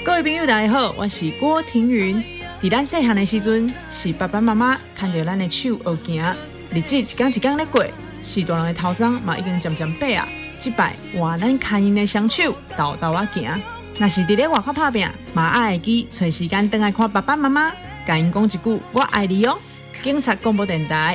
各位朋友大家好，我是郭庭云。在咱细汉的时阵，是爸爸妈妈牵着咱的手学行，日子一天一天咧过，是大人的头鬃嘛已经渐渐白啊。这摆换咱牵因的双手，豆豆啊行。若是伫咧外口打拼，嘛爱会记找时间回来看爸爸妈妈，甲因讲一句我爱你哦。警察广播电台